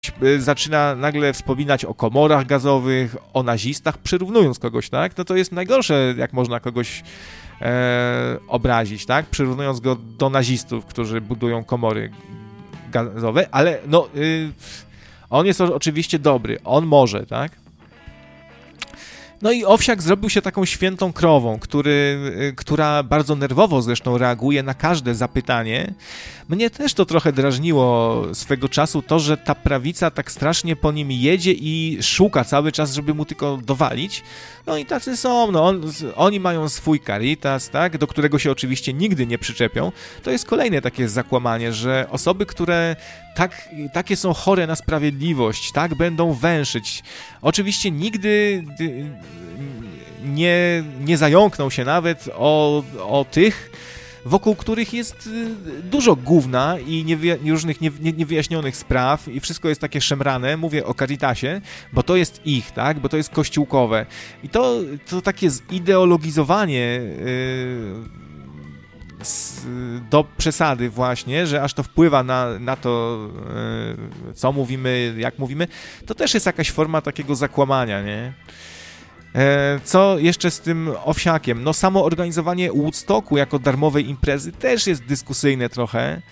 zaczyna nagle wspominać o komorach gazowych, o nazistach, przyrównując kogoś, tak? No to jest najgorsze, jak można kogoś obrazić, tak? Przyrównując go do nazistów, którzy budują komory gazowe, ale no on jest oczywiście dobry, on może, tak? No i Owsiak zrobił się taką świętą krową, która bardzo nerwowo zresztą reaguje na każde zapytanie. Mnie też to trochę drażniło swego czasu, to, że ta prawica tak strasznie po nim jedzie i szuka cały czas, żeby mu tylko dowalić. No i tacy są, no oni mają swój Caritas, tak, do którego się oczywiście nigdy nie przyczepią. To jest kolejne takie zakłamanie, że osoby, które takie są chore na sprawiedliwość, tak, będą węszyć. Oczywiście nigdy nie zająkną się nawet o tych, wokół których jest dużo gówna i różnych niewyjaśnionych spraw i wszystko jest takie szemrane. Mówię o Caritasie, bo to jest ich, tak? Bo to jest kościółkowe. I to takie zideologizowanie do przesady właśnie, że aż to wpływa na to, co mówimy, jak mówimy, to też jest jakaś forma takiego zakłamania, nie? Co jeszcze z tym Owsiakiem? No samo organizowanie Woodstocku jako darmowej imprezy też jest dyskusyjne trochę.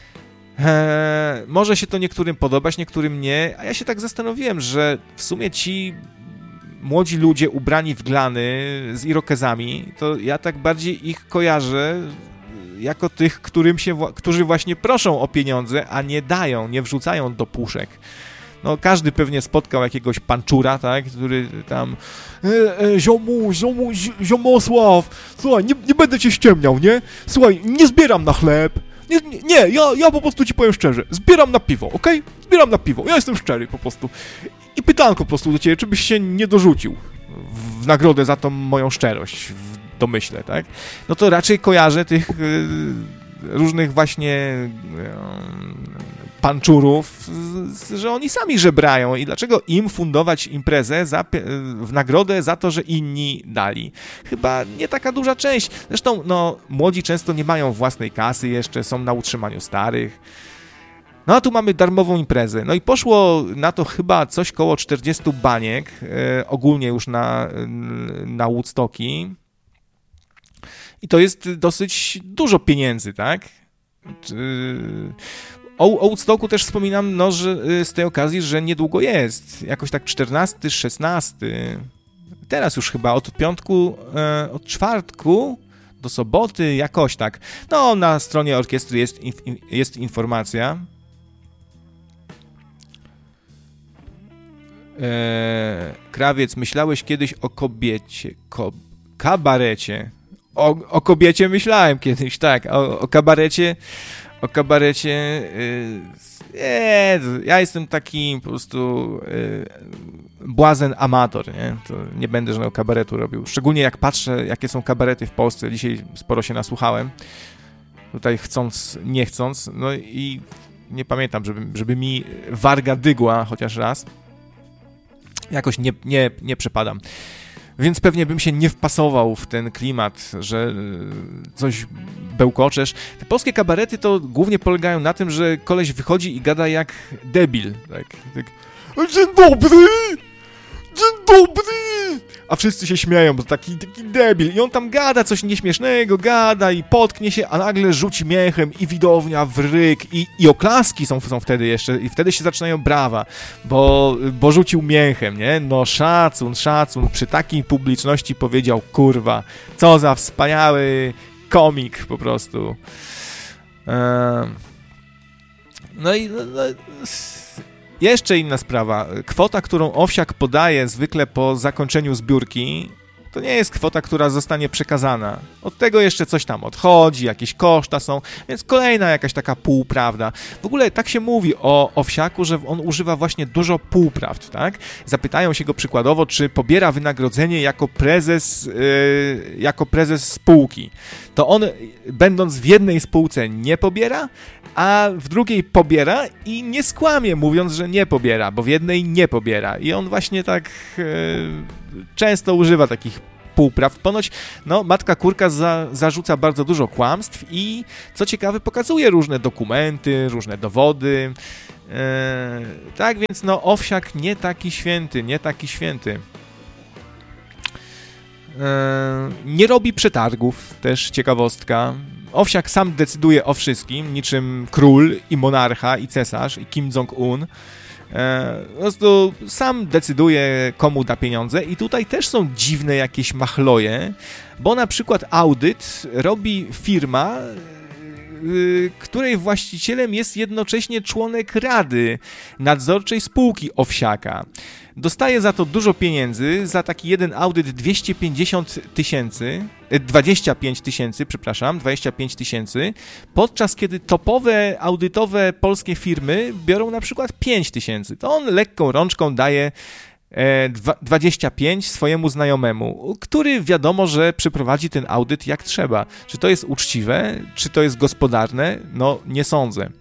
Może się to niektórym podobać, niektórym nie, a ja się tak zastanowiłem, że w sumie ci młodzi ludzie ubrani w glany z irokezami, to ja tak bardziej ich kojarzę jako tych, którzy właśnie proszą o pieniądze, a nie dają, nie wrzucają do puszek. No każdy pewnie spotkał jakiegoś panczura, tak, który tam Ziomosław, słuchaj, nie będę cię ściemniał, nie? Słuchaj, nie zbieram na chleb, nie, ja po prostu ci powiem szczerze, zbieram na piwo, okej? Zbieram na piwo, ja jestem szczery po prostu. I pytanko po prostu do ciebie, czy byś się nie dorzucił w nagrodę za tą moją szczerość w domyśle, tak? No to raczej kojarzę tych różnych właśnie panczurów, że oni sami żebrają i dlaczego im fundować imprezę w nagrodę za to, że inni dali. Chyba nie taka duża część. Zresztą no, młodzi często nie mają własnej kasy jeszcze, są na utrzymaniu starych. No a tu mamy darmową imprezę. No i poszło na to chyba coś koło 40 baniek, ogólnie już na Woodstocki. I to jest dosyć dużo pieniędzy, tak? O Woodstocku też wspominam, no, że z tej okazji, że niedługo jest. Jakoś tak 14, 16. Teraz już chyba od od czwartku do soboty, jakoś tak. No, na stronie orkiestry jest informacja. Krawiec, myślałeś kiedyś o kobiecie, kabarecie. O kobiecie myślałem kiedyś, tak. O kabarecie. Ja jestem taki po prostu błazen amator, nie? To nie będę żadnego kabaretu robił. Szczególnie jak patrzę, jakie są kabarety w Polsce. Dzisiaj sporo się nasłuchałem. Tutaj chcąc, nie chcąc. No i nie pamiętam, żeby mi warga dygła chociaż raz. Jakoś nie przepadam. Więc pewnie bym się nie wpasował w ten klimat, że coś bełkoczesz. Te polskie kabarety to głównie polegają na tym, że koleś wychodzi i gada jak debil. Tak. Dzień dobry! Dzień dobry! A wszyscy się śmieją, bo taki debil. I on tam gada coś nieśmiesznego, gada i potknie się, a nagle rzuci miechem i widownia w ryk i oklaski są wtedy jeszcze i wtedy się zaczynają brawa, bo rzucił miechem, nie? No szacun, przy takiej publiczności powiedział, kurwa, co za wspaniały komik po prostu. No i jeszcze inna sprawa. Kwota, którą Owsiak podaje zwykle po zakończeniu zbiórki, to nie jest kwota, która zostanie przekazana. Od tego jeszcze coś tam odchodzi, jakieś koszta są, więc kolejna jakaś taka półprawda. W ogóle tak się mówi o Owsiaku, że on używa właśnie dużo półprawd, tak? Zapytają się go przykładowo, czy pobiera wynagrodzenie jako prezes spółki. To on, będąc w jednej spółce, nie pobiera, a w drugiej pobiera i nie skłamie, mówiąc, że nie pobiera, bo w jednej nie pobiera. I on właśnie tak często używa takich półprawd. Ponoć matka kurka zarzuca bardzo dużo kłamstw i co ciekawe pokazuje różne dokumenty, różne dowody. Tak więc Owsiak nie taki święty. Nie robi przetargów, też ciekawostka. Owsiak sam decyduje o wszystkim, niczym król i monarcha i cesarz i Kim Jong-un. Po prostu sam decyduje, komu da pieniądze i tutaj też są dziwne jakieś machloje, bo na przykład audyt robi firma, której właścicielem jest jednocześnie członek rady nadzorczej spółki Owsiaka. Dostaje za to dużo pieniędzy, za taki jeden audyt 25 tysięcy, podczas kiedy topowe audytowe polskie firmy biorą na przykład 5 tysięcy. To on lekką rączką daje 25 swojemu znajomemu, który wiadomo, że przeprowadzi ten audyt jak trzeba. Czy to jest uczciwe? Czy to jest gospodarne? Nie sądzę.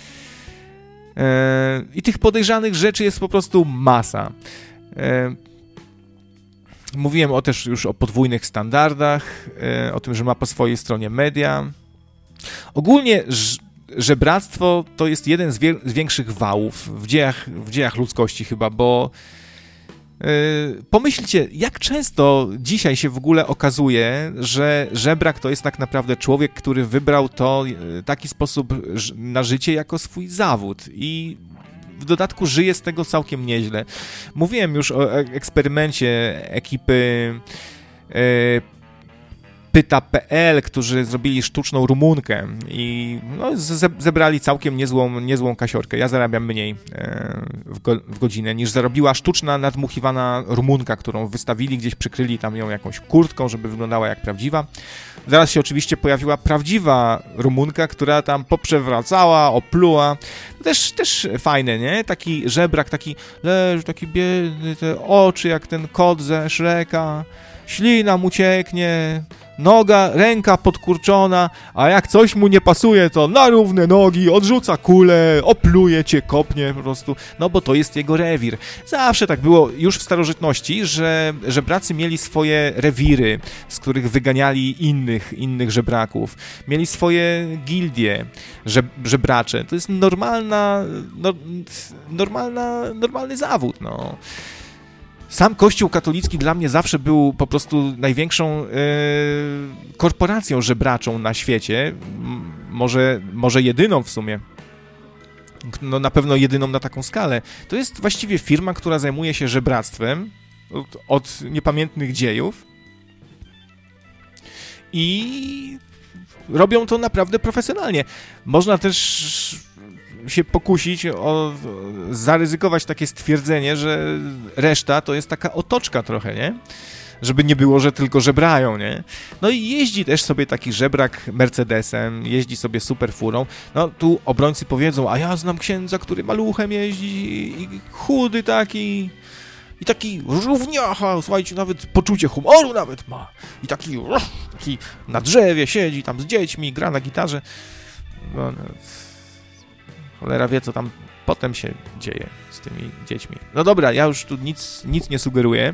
I tych podejrzanych rzeczy jest po prostu masa. Mówiłem też już o podwójnych standardach, o tym, że ma po swojej stronie media. Ogólnie żebractwo to jest jeden z większych wałów w dziejach ludzkości chyba, bo pomyślcie, jak często dzisiaj się w ogóle okazuje, że żebrak to jest tak naprawdę człowiek, który wybrał taki sposób na życie jako swój zawód i w dodatku żyje z tego całkiem nieźle. Mówiłem już o eksperymencie ekipy Pyta.pl, którzy zrobili sztuczną Rumunkę i zebrali całkiem niezłą kasiorkę. Ja zarabiam mniej w godzinę niż zarobiła sztuczna, nadmuchiwana Rumunka, którą wystawili gdzieś, przykryli tam ją jakąś kurtką, żeby wyglądała jak prawdziwa. Zaraz się oczywiście pojawiła prawdziwa Rumunka, która tam poprzewracała, opluła. Też fajne, nie? Taki żebrak, taki leży, taki biedny, te oczy jak ten kot ze Shreka, ślina mu cieknie, ręka podkurczona, a jak coś mu nie pasuje, to na równe nogi odrzuca kulę, opluje cię, kopnie po prostu, bo to jest jego rewir. Zawsze tak było już w starożytności, że żebracy mieli swoje rewiry, z których wyganiali innych żebraków. Mieli swoje gildie żebracze. To jest normalny zawód, Sam Kościół katolicki dla mnie zawsze był po prostu największą korporacją żebraczą na świecie. Może jedyną w sumie. Na pewno jedyną na taką skalę. To jest właściwie firma, która zajmuje się żebractwem od niepamiętnych dziejów. I robią to naprawdę profesjonalnie. Można też się pokusić zaryzykować takie stwierdzenie, że reszta to jest taka otoczka trochę, nie? Żeby nie było, że tylko żebrają, nie? I jeździ też sobie taki żebrak Mercedesem, jeździ sobie super furą. Tu obrońcy powiedzą, a ja znam księdza, który maluchem jeździ i chudy taki i taki równiacha, słuchajcie, nawet poczucie humoru nawet ma. I taki na drzewie siedzi tam z dziećmi, gra na gitarze. Cholera wie, co tam potem się dzieje z tymi dziećmi. Dobra, ja już tu nic nie sugeruję.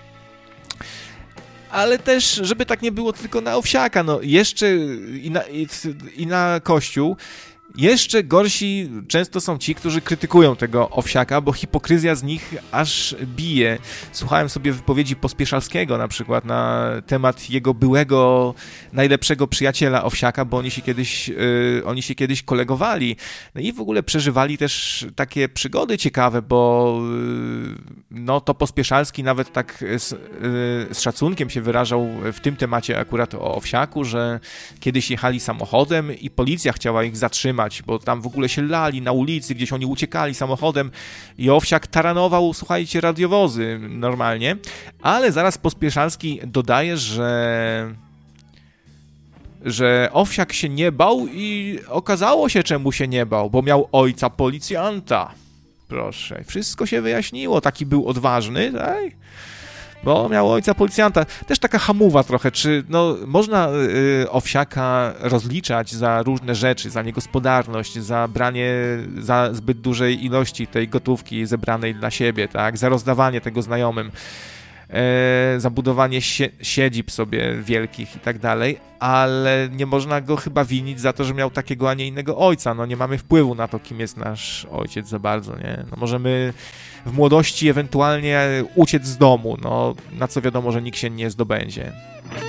Ale też, żeby tak nie było tylko na Owsiaka, jeszcze i na Kościół, jeszcze gorsi często są ci, którzy krytykują tego Owsiaka, bo hipokryzja z nich aż bije. Słuchałem sobie wypowiedzi Pospieszalskiego na przykład na temat jego byłego, najlepszego przyjaciela Owsiaka, bo oni się kiedyś kolegowali. I w ogóle przeżywali też takie przygody ciekawe, bo to Pospieszalski nawet tak z szacunkiem się wyrażał w tym temacie akurat o Owsiaku, że kiedyś jechali samochodem i policja chciała ich zatrzymać, bo tam w ogóle się lali na ulicy, gdzieś oni uciekali samochodem i Owsiak taranował, słuchajcie, radiowozy normalnie, ale zaraz Pospieszalski dodaje, że Owsiak się nie bał i okazało się, czemu się nie bał, bo miał ojca policjanta. Proszę, wszystko się wyjaśniło, taki był odważny, tak? Bo miał ojca policjanta. Też taka hamuwa trochę, czy można Owsiaka rozliczać za różne rzeczy, za niegospodarność, za branie za zbyt dużej ilości tej gotówki zebranej dla siebie, tak, za rozdawanie tego znajomym. zabudowanie siedzib sobie wielkich i tak dalej, ale nie można go chyba winić za to, że miał takiego, a nie innego ojca. No nie mamy wpływu na to, kim jest nasz ojciec za bardzo, nie? No możemy w młodości ewentualnie uciec z domu, no na co wiadomo, że nikt się nie zdobędzie.